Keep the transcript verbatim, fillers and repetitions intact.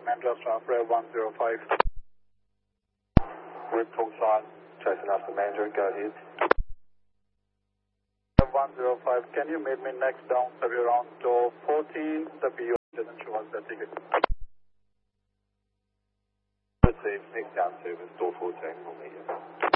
Manchester, Rev one zero five. Rip full sign, chasing after Mandra, go ahead. Rev one zero five, can you meet me next down, maybe around door fourteen? The B O doesn't show us the ticket. Received, next down service, door fourteen, we'll meet you.